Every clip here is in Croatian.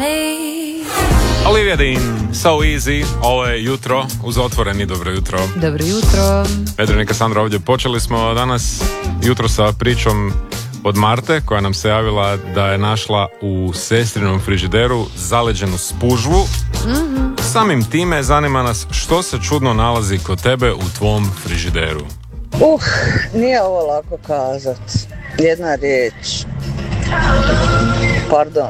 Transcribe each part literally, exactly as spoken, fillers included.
Olivia Dean, So Easy, ovo je jutro uz otvoreni. Dobro jutro. Dobro jutro. Vedrin i Kasandra ovdje. Počeli smo danas jutro sa pričom od Marte, koja nam se javila da je našla u sestrinom frižideru zaleđenu spužvu. Mm-hmm. Samim time zanima nas što se čudno nalazi kod tebe u tvom frižideru. Uh, nije ovo lako kazat. Jedna riječ. Pardon.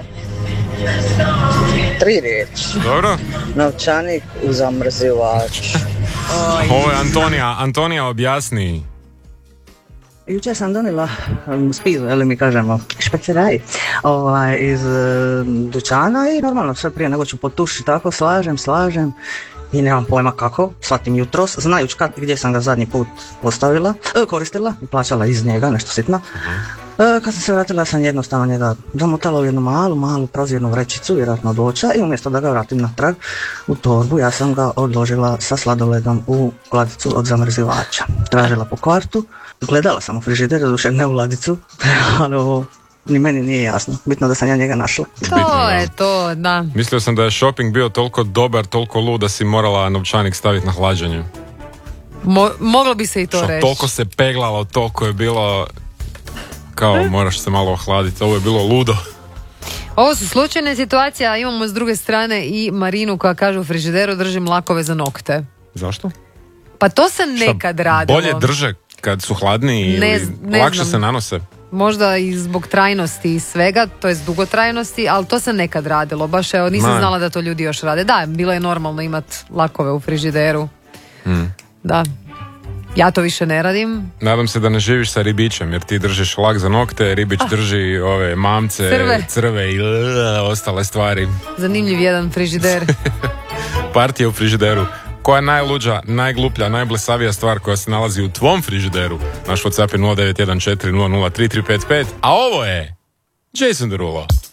Tri riječi. Dobro. Novčanik u zamrzivač. Ovo je Antonija. Antonija, objasni. Jučer sam donijela um, spizu, ili mi kažemo, špeceraj ovaj, iz um, dućana i normalno sve prije nego ću potušiti, tako slažem, slažem i nemam pojma kako, shvatim jutros, znajući kad, gdje sam ga zadnji put postavila, e, koristila i plaćala iz njega, nešto sitno. E, kad sam se vratila sam jednostavno njega zamotala u jednu malu, malu prozirnu vrećicu, vjerojatno od voća, i umjesto da ga vratim natrag u torbu, ja sam ga odložila sa sladoledom u ladicu od zamrzivača. Tražila po kvartu, gledala sam u frižider, doduše ne u ladicu, ali ovo ni meni nije jasno. Bitno da sam ja njega našla. To Bitno, je to, da. Mislio sam da je shopping bio toliko dobar, toliko lud da si morala novčanik staviti na hlađenje. Mo- moglo bi se i to Što, reći. toliko se peglalo, toliko je bilo kao moraš se malo ohladiti. Ovo je bilo ludo. Ovo su slučajne situacije, a imamo s druge strane i Marinu koja kaže u frižideru držim lakove za nokte. Zašto? Pa to se nekad radilo. Bolje drže kad su hladniji Ne ili z- ne lakše znam. se nanose? Možda i zbog trajnosti i svega, to jest dugotrajnosti, ali to se nekad radilo. Baš evo, nisam Ma. znala da to ljudi još rade. Da, bilo je normalno imat lakove u frižideru. Hmm. Da. Ja to više ne radim. Nadam se da ne živiš sa ribićem, jer ti držiš lak za nokte, ribić Ah. drži ove mamce, Crve. crve i uh, ostale stvari. Zanimljiv jedan frižider. Partija u frižideru. Koja je najluđa, najgluplja, najblesavija stvar koja se nalazi u tvom frižideru? Naš WhatsApp je nula devet jedan četiri nula nula tri tri pet pet, a ovo je Jason Derulo.